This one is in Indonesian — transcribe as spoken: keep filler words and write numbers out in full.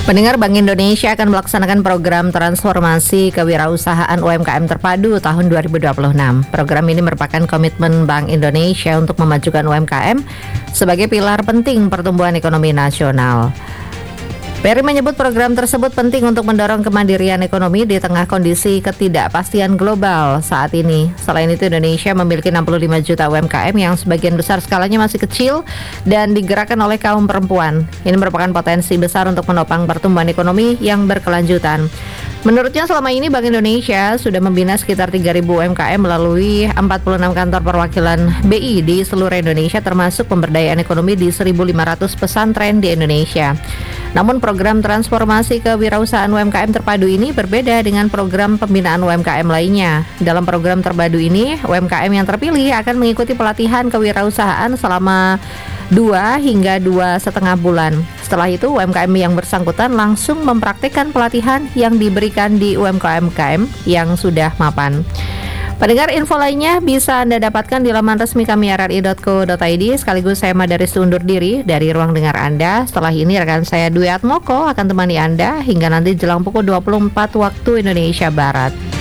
Pendengar, Bank Indonesia akan melaksanakan program transformasi kewirausahaan U M K M terpadu tahun dua ribu dua puluh enam. Program ini merupakan komitmen Bank Indonesia untuk memajukan U M K M sebagai pilar penting pertumbuhan ekonomi nasional. Peri menyebut program tersebut penting untuk mendorong kemandirian ekonomi di tengah kondisi ketidakpastian global saat ini. Selain itu, Indonesia memiliki enam puluh lima juta U M K M yang sebagian besar skalanya masih kecil dan digerakkan oleh kaum perempuan. Ini merupakan potensi besar untuk menopang pertumbuhan ekonomi yang berkelanjutan. Menurutnya, selama ini Bank Indonesia sudah membina sekitar tiga ribu U M K M melalui empat puluh enam kantor perwakilan B I di seluruh Indonesia, termasuk pemberdayaan ekonomi di seribu lima ratus pesantren di Indonesia. Namun program transformasi kewirausahaan U M K M terpadu ini berbeda dengan program pembinaan U M K M lainnya. Dalam program terpadu ini, U M K M yang terpilih akan mengikuti pelatihan kewirausahaan selama dua hingga dua setengah bulan. Setelah itu, U M K M yang bersangkutan langsung mempraktikkan pelatihan yang diberikan di U M K M-U M K M yang sudah mapan. Pendengar, info lainnya bisa Anda dapatkan di laman resmi kami r r i dot co dot i d. Sekaligus saya Madaris undur diri dari ruang dengar Anda. Setelah ini rekan saya Dwi Atmoko akan temani Anda hingga nanti jelang pukul dua puluh empat waktu Indonesia Barat.